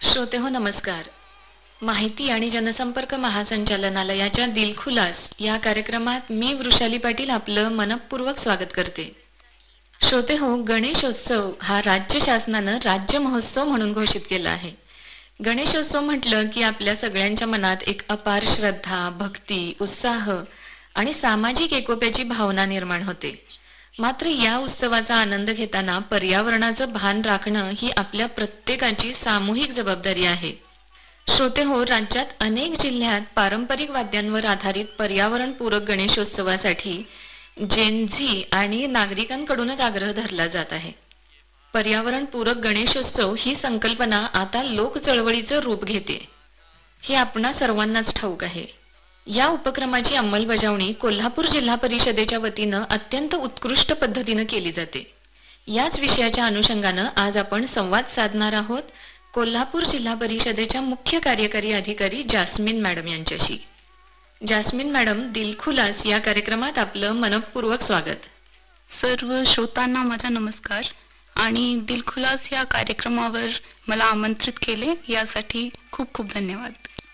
श्रोते हो नमस्कार. माहिती आणि जनसंपर्क महासंचालनालयाच्या दिलखुलास या कार्यक्रमात मी वृषाली पाटील आपलं मनपूर्वक स्वागत करते. श्रोते हो, गणेशोत्सव हा राज्य शासनानं राज्य महोत्सव म्हणून घोषित केला आहे. गणेशोत्सव म्हटलं की आपल्या सगळ्यांच्या मनात एक अपार श्रद्धा, भक्ती, उत्साह आणि सामाजिक एकोप्याची भावना निर्माण होते. मात्र या उत्सवाचा आनंद घेताना पर्यावरणाचं भान राखणं ही आपल्या प्रत्येकाची सामूहिक जबाबदारी आहे. श्रोते हो, राज्यात अनेक जिल्ह्यात पारंपरिक वाद्यांवर आधारित पर्यावरणपूरक गणेशोत्सवासाठी जेनझी आणि नागरिकांकडूनच आग्रह धरला जात आहे. पर्यावरणपूरक गणेशोत्सव ही संकल्पना आता लोक चळवळीचं रूप घेते हे आपणा सर्वांनाच ठाऊक आहे. या उपक्रमाची अंमलबजावणी कोल्हापूर जिल्हा परिषदेच्या वतीनं अत्यंत उत्कृष्ट पद्धतीनं केली जाते. याच विषयाच्या अनुषंगानं आज आपण संवाद साधणार आहोत कोल्हापूर जिल्हा परिषदेच्या मुख्य कार्यकारी अधिकारी जास्मिन मॅडम यांच्याशी. जास्मिन मॅडम, दिलखुलास या कार्यक्रमात आपलं मनपूर्वक स्वागत. सर्व श्रोतांना माझा नमस्कार आणि दिलखुलास या कार्यक्रमावर मला आमंत्रित केले यासाठी खूप खूप धन्यवाद.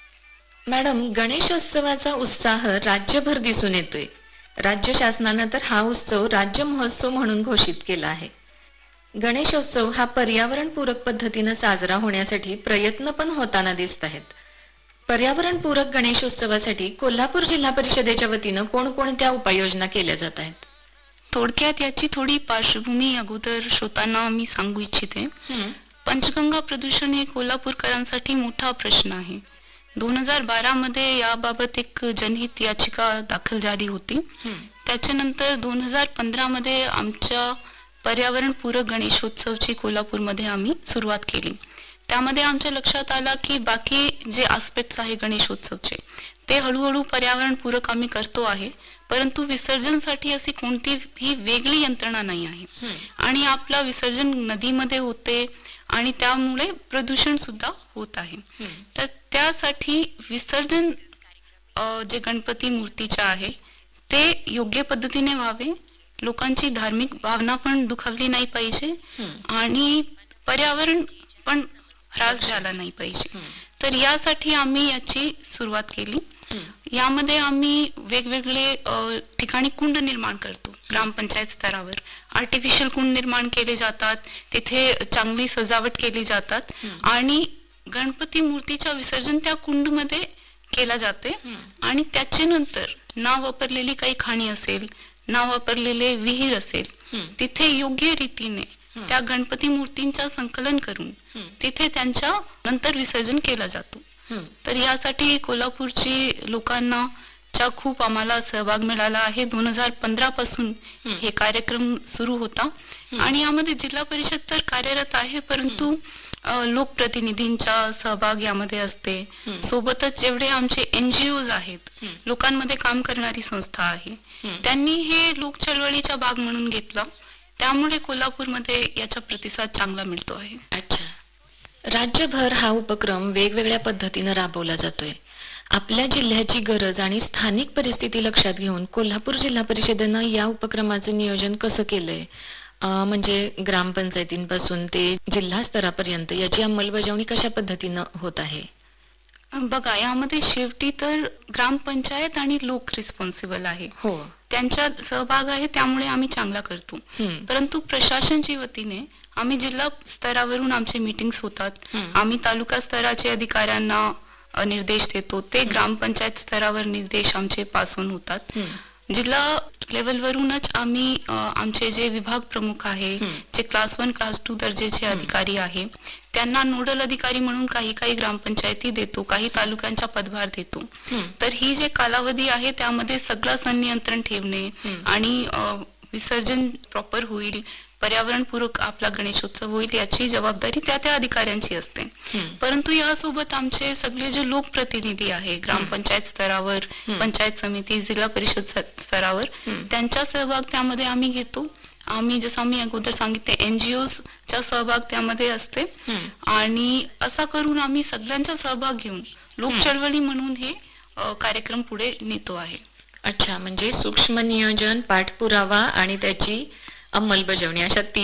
मॅडम, गणेशोत्सवाचा उत्साह राज्यभर दिसून येतोय. राज्य शासनानं तर हा उत्सव राज्य महोत्सव म्हणून घोषित केला आहे. गणेशोत्सव हा पर्यावरणपूरक पद्धतीनं साजरा होण्यासाठी प्रयत्न पण होताना दिसत आहेत. पर्यावरणपूरक गणेशोत्सवासाठी कोल्हापूर जिल्हा परिषदेच्या वतीनं कोणकोणत्या उपाययोजना केल्या जात आहेत? थोडक्यात याची थोडी पार्श्वभूमी अगोदर श्रोतांना मी सांगू इच्छिते. पंचगंगा प्रदूषण हे कोल्हापूरकरांसाठी मोठा प्रश्न आहे. 2012 मध्ये याबाबत एक जनहित याचिका दाखल झाली होती. त्याच्यानंतर 2015 मध्ये आमच्या पर्यावरणपूरक गणेशोत्सवची कोल्हापूरमध्ये आम्ही सुरुवात केली. त्यामध्ये आमच्या लक्षात आलं की बाकी जे आस्पेक्ट्स आहे गणेशोत्सवचे ते हळूहळू पर्यावरणपूरक आम्ही करतो आहे, परंतु विसर्जनसाठी अशी कोणतीही वेगळी यंत्रणा नाही आहे आणि आपला विसर्जन नदीमध्ये होते आणि त्यामुळे प्रदूषण सुद्धा होत आहे. तर त्यासाठी विसर्जन जे गणपती मूर्तीचे आहे ते योग्य पद्धतीने व्हावे, लोकांची धार्मिक भावना पण दुखावली नाही पाहिजे आणि पर्यावरण पण ह्रास झाला नाही पाहिजे. तर यासाठी आम्ही याची सुरुवात केली. यामध्ये आम्ही वेगवेगळे ठिकाणी कुंड निर्माण करतो. ग्रामपंचायत स्तरावर आर्टिफिशियल कुंड निर्माण केले जातात, तिथे चांगली सजावट केली जातात आणि गणपती मूर्तीच्या विसर्जन त्या कुंडमध्ये केला जाते आणि त्याच्यानंतर ना वापरलेली काही खाणी असेल, ना वापरलेले विहीर असेल, तिथे योग्य रीतीने त्या गणपती मूर्तींचा संकलन करून तिथे त्यांच्या नंतर विसर्जन केलं जातो. तर यासाठी कोल्हापूरची लोकांना खूप आम्हाला सहभाग मिळाला आहे. 2015 पासून हे कार्यक्रम सुरू होता आणि यामध्ये जिल्हा परिषद तर कार्यरत आहे, परंतु लोकप्रतिनिधींचा सहभाग यामध्ये असते. सोबतच जेवढे आमचे NGOs आहेत, लोकांमध्ये काम करणारी संस्था आहे, त्यांनी हे लोक चळवळीचा भाग म्हणून घेतला. त्यामुळे कोल्हापूरमध्ये याचा प्रतिसाद चांगला मिळतो आहे. अच्छा, राज्यभर हा उपक्रम वेगवेगळ्या पद्धतीनं राबवला जातोय. आपल्या जिल्ह्याची गरज आणि स्थानिक परिस्थिती लक्षात घेऊन कोल्हापूर जिल्हा परिषदेनं या उपक्रमाचं नियोजन कसं केलंय? म्हणजे ग्रामपंचायतींपासून ते जिल्हा स्तरापर्यंत याची अंमलबजावणी कशा पद्धतीनं होत आहे? बघा, यामध्ये शेवटी तर ग्रामपंचायत आणि लोक रिस्पॉन्सिबल आहे. हो, त्यांचा सहभाग आहे, त्यामुळे आम्ही चांगला करतो. परंतु प्रशासनच्या वतीने आम्ही जिल्हा स्तरावरून आमचे मीटिंग्स होतात. आम्ही तालुका स्तराचे अधिकाऱ्यांना निर्देश देतो, ते ग्रामपंचायत स्तरावर निर्देश आमचे पास ऑन होतात. जिल्हा लेवलवरूनच आम्ही आमचे जे विभाग प्रमुख आहे, जे क्लास 1 क्लास 2 दर्जाचे अधिकारी आहे, त्यांना नोडल अधिकारी म्हणून काही काही ग्रामपंचायती देतो, काही तालुक्यांचा पदभार देतो. तर ही जे कालावधी आहे त्यामध्ये सगळं संनियंत्रण ठेवणे आणि विसर्जन प्रॉपर होईल, पर्यावरणपूरक आपला गणेशोत्सव होईल याची जबाबदारी त्या त्या अधिकाऱ्यांची असते. परंतु यासोबत आमचे सगळे जे लोकप्रतिनिधी आहे ग्रामपंचायत स्तरावर, पंचायत समिती, जिल्हा परिषद स्तरावर, त्यांचा सहभाग त्यामध्ये आम्ही घेतो. आम्ही जसं मी अगोदर सांगितले NGOs चा सहभाग त्यामध्ये असते आणि असा करून आम्ही सगळ्यांचा सहभाग घेऊन लोक चळवळी म्हणून हे कार्यक्रम पुढे नेतो आहे. अच्छा, म्हणजे सूक्ष्म नियोजन, पाठपुरावा आणि त्याची अंमलबजावणी अशा